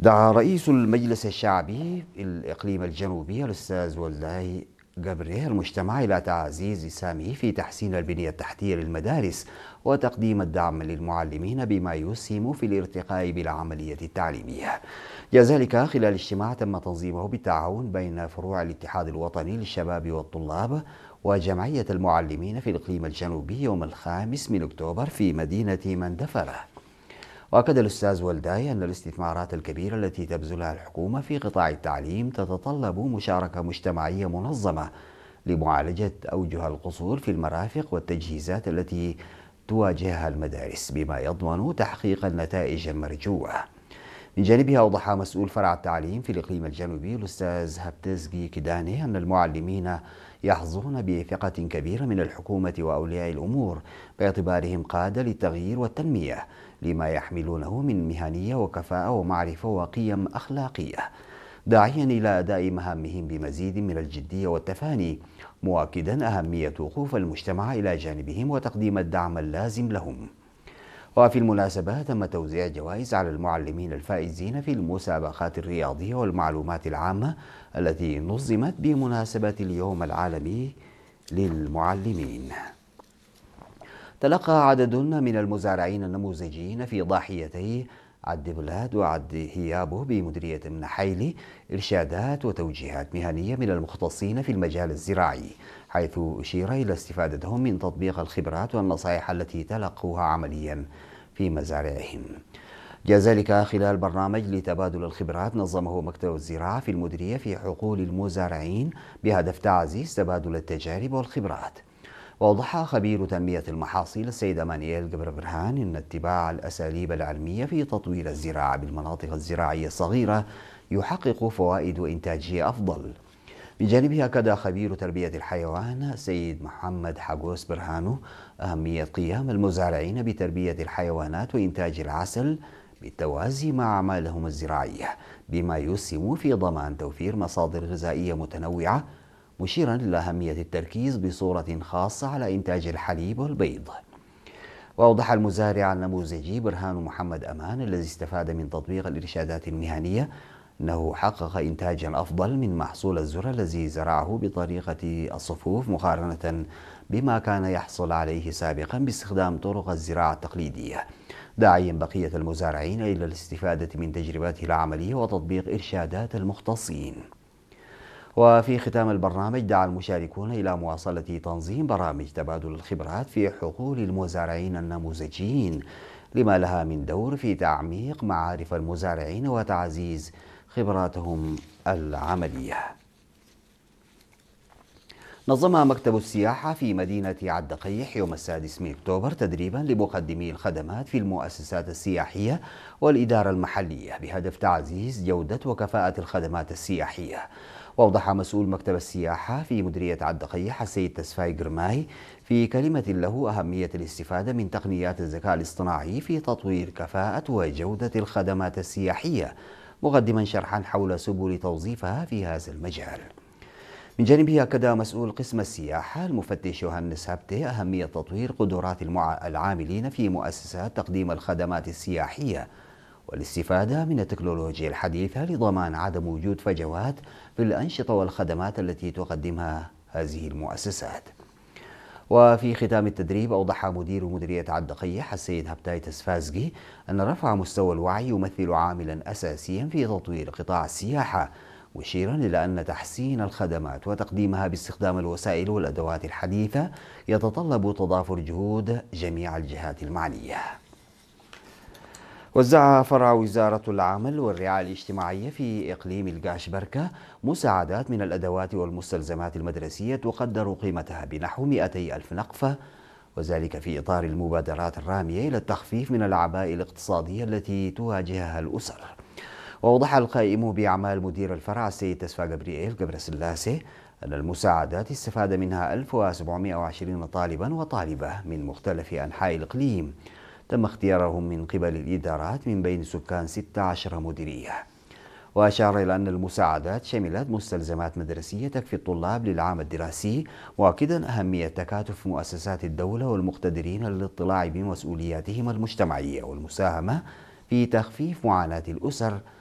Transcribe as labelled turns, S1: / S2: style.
S1: دعا رئيس المجلس الشعبي الإقليم الجنوبي الأستاذ ولداي جبري المجتمع إلى تعزيز سامه في تحسين البنية التحتية للمدارس وتقديم الدعم للمعلمين بما يسهم في الارتقاء بالعملية التعليمية. جاء ذلك خلال اجتماع تم تنظيمه بالتعاون بين فروع الاتحاد الوطني للشباب والطلاب وجمعية المعلمين في الإقليم الجنوبي يوم 5 أكتوبر في مدينة مندفرة. وأكد الأستاذ ولداي أن الاستثمارات الكبيرة التي تبذلها الحكومة في قطاع التعليم تتطلب مشاركة مجتمعية منظمة لمعالجة أوجه القصور في المرافق والتجهيزات التي تواجهها المدارس بما يضمن تحقيق النتائج المرجوة. من جانبها أوضح مسؤول فرع التعليم في الإقليم الجنوبي الأستاذ هبتزجي كيداني أن المعلمين يحظون بثقة كبيرة من الحكومة وأولياء الأمور باعتبارهم قادة للتغيير والتنمية لما يحملونه من مهنية وكفاءة ومعرفة وقيم أخلاقية، داعيا إلى أداء مهامهم بمزيد من الجدية والتفاني، مؤكدا أهمية وقوف المجتمع إلى جانبهم وتقديم الدعم اللازم لهم. وفي المناسبة تم توزيع جوائز على المعلمين الفائزين في المسابقات الرياضية والمعلومات العامة التي نظمت بمناسبة اليوم العالمي للمعلمين. تلقى عدد من المزارعين النموذجيين في ضاحيتي عد بلاد وعد هيابو بمديرية النحيل إرشادات وتوجيهات مهنية من المختصين في المجال الزراعي، حيث أشير إلى استفادتهم من تطبيق الخبرات والنصائح التي تلقوها عمليا في مزارعهم. جاء ذلك خلال برنامج لتبادل الخبرات نظمه مكتب الزراعة في المديرية في حقول المزارعين بهدف تعزيز تبادل التجارب والخبرات. وأوضح خبير تنمية المحاصيل السيد مانويل جبر برهان أن اتباع الأساليب العلمية في تطوير الزراعة بالمناطق الزراعية الصغيرة يحقق فوائد وإنتاجية أفضل. من جانبه أكد خبير تربية الحيوان السيد محمد حجوس برهانو أهمية قيام المزارعين بتربية الحيوانات وإنتاج العسل بالتوازي مع أعمالهم الزراعية بما يسهم في ضمان توفير مصادر غذائية متنوعة، مشيرا إلى أهمية التركيز بصورة خاصة على إنتاج الحليب والبيض. وأوضح المزارع النموذجي برهان محمد أمان الذي استفاد من تطبيق الإرشادات المهنية أنه حقق إنتاجا أفضل من محصول الذرة الذي زرعه بطريقة الصفوف مقارنة بما كان يحصل عليه سابقا باستخدام طرق الزراعة التقليدية، داعيا بقية المزارعين إلى الاستفادة من تجربته العملية وتطبيق إرشادات المختصين. وفي ختام البرنامج دعا المشاركون إلى مواصلة تنظيم برامج تبادل الخبرات في حقول المزارعين النموذجيين لما لها من دور في تعميق معارف المزارعين وتعزيز خبراتهم العملية. نظم مكتب السياحة في مدينة عد قيح يوم 6 أكتوبر تدريبا لمقدمي الخدمات في المؤسسات السياحية والإدارة المحلية بهدف تعزيز جودة وكفاءة الخدمات السياحية. وأوضح مسؤول مكتب السياحة في مديرية عد قيح السيد تسفاي جرماي في كلمة له أهمية الاستفادة من تقنيات الذكاء الاصطناعي في تطوير كفاءة وجودة الخدمات السياحية، مقدما شرحا حول سبل توظيفها في هذا المجال. من جانبه أكد مسؤول قسم السياحة المفتش يوهانس هابتي أهمية تطوير قدرات العاملين في مؤسسات تقديم الخدمات السياحية والاستفادة من التكنولوجيا الحديثة لضمان عدم وجود فجوات في الأنشطة والخدمات التي تقدمها هذه المؤسسات. وفي ختام التدريب أوضح مدير مديرية عد قيح السيد هبتاي تسفازجي أن رفع مستوى الوعي يمثل عاملا أساسيا في تطوير قطاع السياحة، مشيرا إلى أن تحسين الخدمات وتقديمها باستخدام الوسائل والأدوات الحديثة يتطلب تضافر جهود جميع الجهات المعنية. وزع فرع وزارة العمل والرعاية الاجتماعية في إقليم القاشبركة مساعدات من الأدوات والمستلزمات المدرسية تقدر قيمتها بنحو 200 ألف نقفة، وذلك في إطار المبادرات الرامية إلى التخفيف من الأعباء الاقتصادية التي تواجهها الأسر. وأوضح القائم بأعمال مدير الفرع السيد تسفا جبريل جبر سلاسي أن المساعدات استفاد منها 1720 طالبا وطالبة من مختلف أنحاء الإقليم تم اختيارهم من قبل الإدارات من بين سكان 16 مديرية. وأشار إلى أن المساعدات شملت مستلزمات مدرسية تكفي الطلاب للعام الدراسي، مؤكدا أهمية تكاتف مؤسسات الدولة والمقتدرين للاطلاع بمسؤولياتهم المجتمعية والمساهمة في تخفيف معاناة الأسر